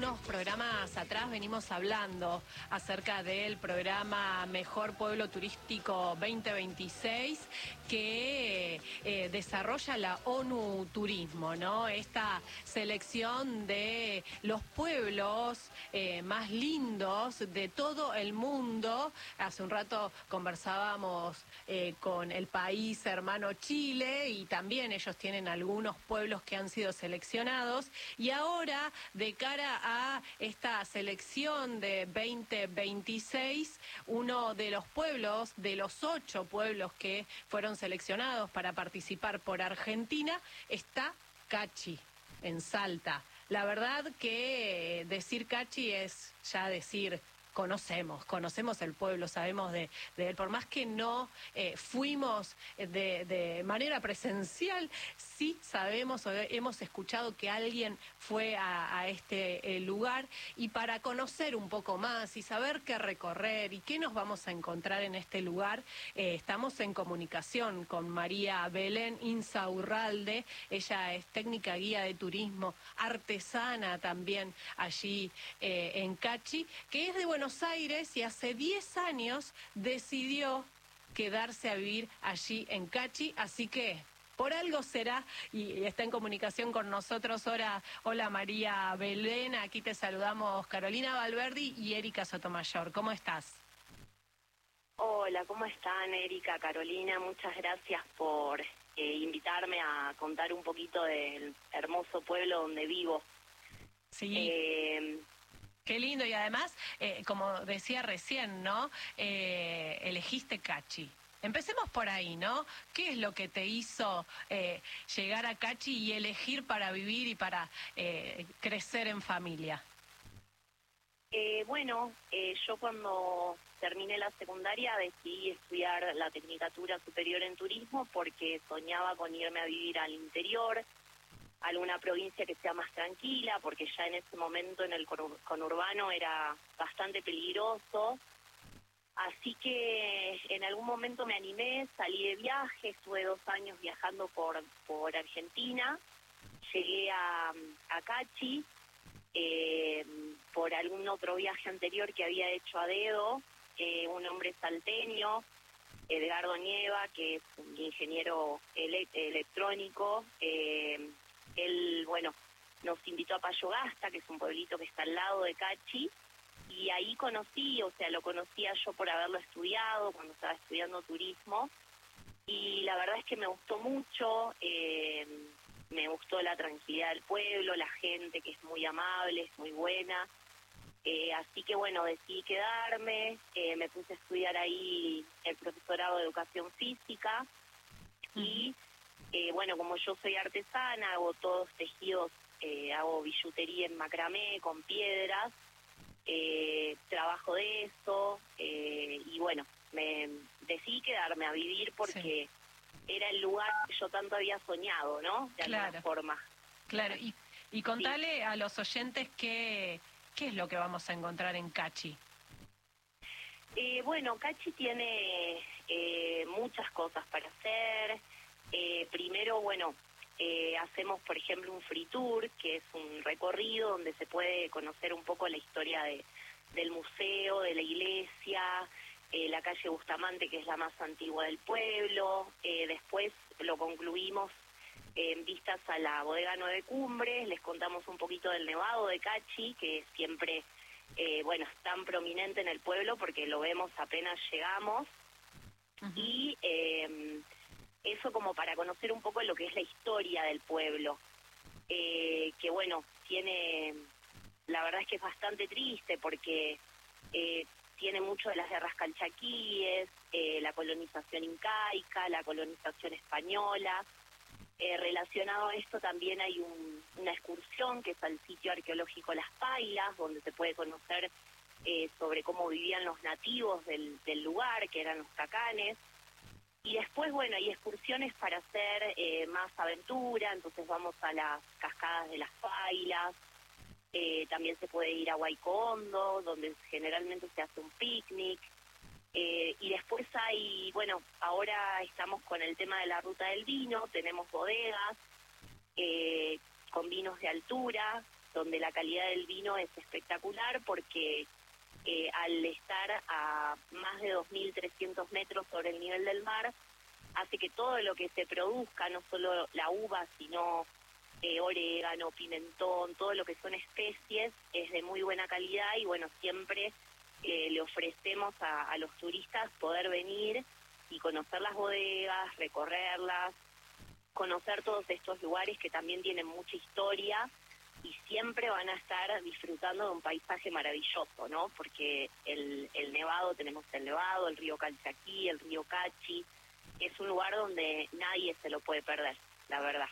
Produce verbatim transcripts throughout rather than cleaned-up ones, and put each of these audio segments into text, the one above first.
unos programas atrás venimos hablando acerca del programa Mejor Pueblo Turístico veinte veintiséis que eh, desarrolla la ONU Turismo, ¿no? Esta selección de los pueblos eh, más lindos de todo el mundo. Hace un rato conversábamos eh, con el país hermano Chile y también ellos tienen algunos pueblos que han sido seleccionados, y ahora de cara a esta selección de veinte veintiséis, uno de los pueblos, de los ocho pueblos que fueron seleccionados para participar por Argentina, está Cachi, en Salta. La verdad que decir Cachi es ya decir... Conocemos, conocemos el pueblo, sabemos de, de él. Por más que no eh, fuimos de, de manera presencial, sí sabemos o hemos escuchado que alguien fue a, a este eh, lugar. Y para conocer un poco más y saber qué recorrer y qué nos vamos a encontrar en este lugar, eh, estamos en comunicación con María Belén Insaurralde. Ella es técnica guía de turismo, artesana también allí eh, en Cachi, que es de Buenos Aires y hace diez años decidió quedarse a vivir allí en Cachi, así que por algo será, y está en comunicación con nosotros. Hola, hola María Belén, aquí te saludamos Carolina Valverdi y Erika Sotomayor. ¿Cómo estás? Hola, ¿cómo están Erika, Carolina? Muchas gracias por eh, invitarme a contar un poquito del hermoso pueblo donde vivo. Sí. Eh, Qué lindo, y además, eh, como decía recién, ¿no? Eh, elegiste Cachi. Empecemos por ahí, ¿no? ¿Qué es lo que te hizo eh, llegar a Cachi y elegir para vivir y para eh, crecer en familia? eh, bueno, eh, yo cuando terminé la secundaria decidí estudiar la Tecnicatura Superior en Turismo porque soñaba con irme a vivir al interior, a alguna provincia que sea más tranquila, porque ya en ese momento en el conurbano era bastante peligroso. Así que en algún momento me animé, salí de viaje, estuve dos años viajando por, por Argentina, llegué a, a Cachi, eh, por algún otro viaje anterior que había hecho a dedo, eh, un hombre salteño, Edgardo Nieva, que es un ingeniero ele electrónico, eh, él, bueno, nos invitó a Payogasta, que es un pueblito que está al lado de Cachi, y ahí conocí, o sea, lo conocía yo por haberlo estudiado, cuando estaba estudiando turismo, y la verdad es que me gustó mucho, eh, me gustó la tranquilidad del pueblo, la gente que es muy amable, es muy buena, eh, así que bueno, decidí quedarme, eh, me puse a estudiar ahí el profesorado de educación física, y Eh, bueno, como yo soy artesana, hago todos tejidos, eh, hago billutería en macramé, con piedras, eh, trabajo de eso, eh, y bueno, me decidí quedarme a vivir porque sí, era el lugar que yo tanto había soñado, ¿no? De Claro. alguna forma. Claro, y, y contale sí. a los oyentes qué, qué es lo que vamos a encontrar en Cachi. Eh, bueno, Cachi tiene eh, muchas cosas para hacer. Eh, primero, bueno, eh, hacemos, por ejemplo, un free tour, que es un recorrido donde se puede conocer un poco la historia de, del museo, de la iglesia, eh, la calle Bustamante, que es la más antigua del pueblo. Eh, después lo concluimos en vistas a la bodega Nueve Cumbres, les contamos un poquito del nevado de Cachi, que siempre, eh, bueno, es tan prominente en el pueblo porque lo vemos apenas llegamos. Uh-huh. Y... Eh, eso como para conocer un poco lo que es la historia del pueblo, eh, que bueno, tiene, la verdad es que es bastante triste porque eh, tiene mucho de las guerras calchaquíes, eh, la colonización incaica, la colonización española. Eh, relacionado a esto también hay un, una excursión que es al sitio arqueológico Las Pailas, donde se puede conocer eh, sobre cómo vivían los nativos del, del lugar, que eran los tacanes. Y después, bueno, hay excursiones para hacer eh, más aventura, entonces vamos a las cascadas de Las Pailas, eh, también se puede ir a Huayco Hondo, donde generalmente se hace un picnic, eh, y después hay, bueno, ahora estamos con el tema de la ruta del vino, tenemos bodegas eh, con vinos de altura, donde la calidad del vino es espectacular porque eh, al estar a más de dos mil trescientos metros sobre el nivel del mar, hace que todo lo que se produzca, no solo la uva, sino eh, orégano, pimentón, todo lo que son especies, es de muy buena calidad y bueno, siempre eh, le ofrecemos a, a los turistas poder venir y conocer las bodegas, recorrerlas, conocer todos estos lugares que también tienen mucha historia y siempre van a estar disfrutando de un paisaje maravilloso, ¿no? Porque el, el Nevado, tenemos el Nevado, el río Calchaquí, el río Cachi, es un lugar donde nadie se lo puede perder, la verdad.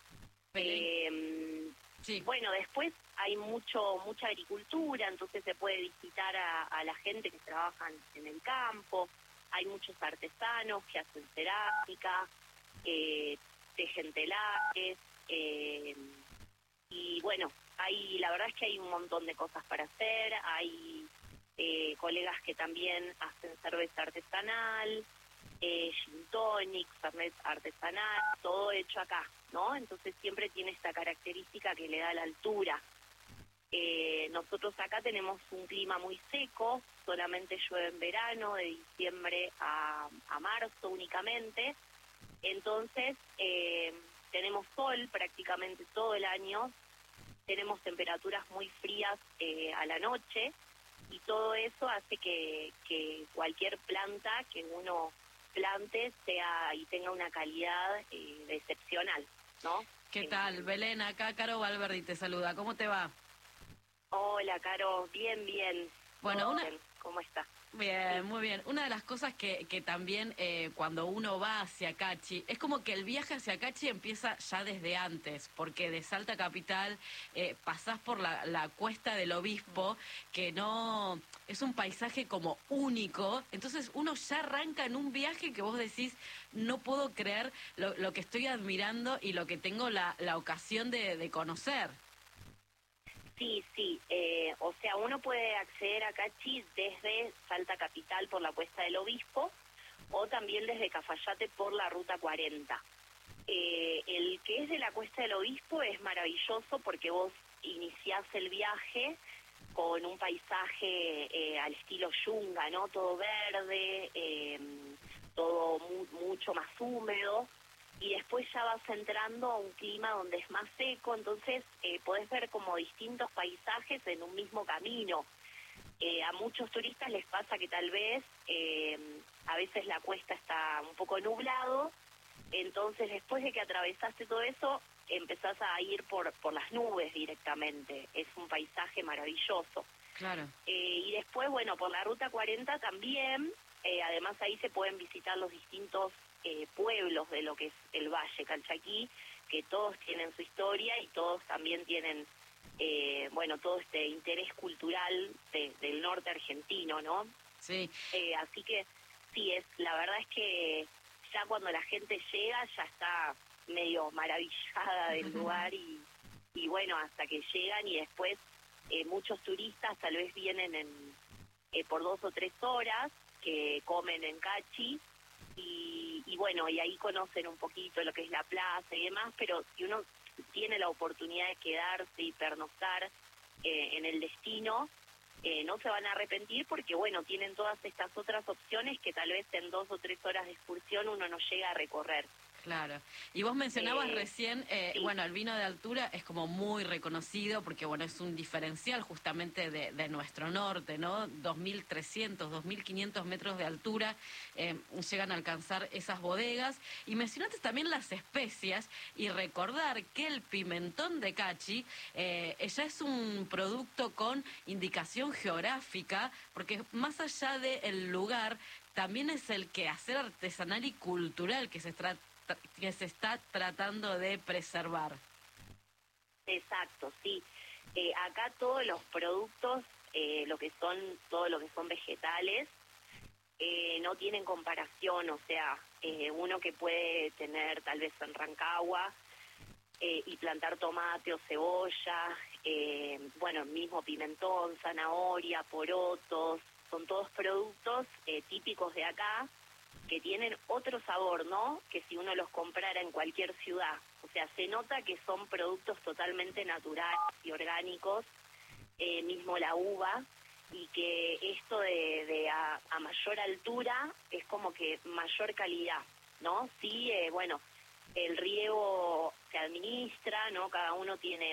Eh, sí. Bueno, después hay mucho mucha agricultura, entonces se puede visitar a, a la gente que trabaja en el campo, hay muchos artesanos que hacen cerámica, eh, tejen telares, eh, y bueno, hay la verdad es que hay un montón de cosas para hacer, hay eh, colegas que también hacen cerveza artesanal, eh, gin tonic, fernet artesanal, todo hecho acá, ¿no? Entonces siempre tiene esta característica que le da la altura. Eh, nosotros acá tenemos un clima muy seco, solamente llueve en verano, de diciembre a, a marzo únicamente, entonces eh, tenemos sol prácticamente todo el año, tenemos temperaturas muy frías eh, a la noche y todo eso hace que, que cualquier planta que uno plante sea y tenga una calidad eh, excepcional, ¿no? ¿Qué tal? Belén, acá Caro Valverdi te saluda. ¿Cómo te va? Hola, Caro. Bien, bien. Bueno, una... ¿Cómo estás? Bien, muy bien. Una de las cosas que, que también eh, cuando uno va hacia Cachi, es como que el viaje hacia Cachi empieza ya desde antes, porque de Salta Capital eh, pasás por la, la Cuesta del Obispo, que no es un paisaje como único, entonces uno ya arranca en un viaje que vos decís, no puedo creer lo, lo que estoy admirando y lo que tengo la, la ocasión de, de conocer. Sí, sí, eh, o sea, uno puede acceder a Cachi desde Salta Capital por la Cuesta del Obispo o también desde Cafayate por la Ruta cuarenta. Eh, el que es de la Cuesta del Obispo es maravilloso porque vos iniciás el viaje con un paisaje eh, al estilo yunga, ¿no? Todo verde, eh, todo mu mucho más húmedo. Y después ya vas entrando a un clima donde es más seco, entonces eh, podés ver como distintos paisajes en un mismo camino. Eh, a muchos turistas les pasa que tal vez eh, a veces la cuesta está un poco nublado, entonces después de que atravesaste todo eso, empezás a ir por, por las nubes directamente. Es un paisaje maravilloso. Claro. Eh, y después, bueno, por la Ruta cuarenta también, eh, además ahí se pueden visitar los distintos Eh, pueblos de lo que es el Valle Calchaquí, que todos tienen su historia y todos también tienen, eh, bueno, todo este interés cultural de, del norte argentino, ¿no? Sí. Eh, así que, sí, es la verdad es que ya cuando la gente llega ya está medio maravillada del lugar y, y bueno, hasta que llegan y después eh, muchos turistas tal vez vienen en eh, por dos o tres horas, que comen en Cachi, Y, y bueno, y ahí conocen un poquito lo que es la plaza y demás, pero si uno tiene la oportunidad de quedarse y pernoctar eh, en el destino, eh, no se van a arrepentir porque, bueno, tienen todas estas otras opciones que tal vez en dos o tres horas de excursión uno no llega a recorrer. Claro. Y vos mencionabas Eh, recién, eh, sí. bueno, el vino de altura es como muy reconocido porque, bueno, es un diferencial justamente de, de nuestro norte, ¿no? dos mil trescientos, dos mil quinientos metros de altura eh, llegan a alcanzar esas bodegas. Y mencionaste también las especias y recordar que el pimentón de Cachi eh, ya es un producto con indicación geográfica porque más allá del lugar, también es el quehacer artesanal y cultural que se trata que se está tratando de preservar. Exacto, sí. Eh, acá todos los productos, eh, lo que son, todo lo que son vegetales, eh, no tienen comparación, o sea, eh, uno que puede tener tal vez en Rancagua eh, y plantar tomate o cebolla, eh, bueno, mismo pimentón, zanahoria, porotos, son todos productos eh, típicos de acá, que tienen otro sabor, ¿no? Que si uno los comprara en cualquier ciudad. O sea, se nota que son productos totalmente naturales y orgánicos, eh, mismo la uva, y que esto de, de a, a mayor altura es como que mayor calidad, ¿no? Sí, eh, bueno, el riego se administra, ¿no? Cada uno tiene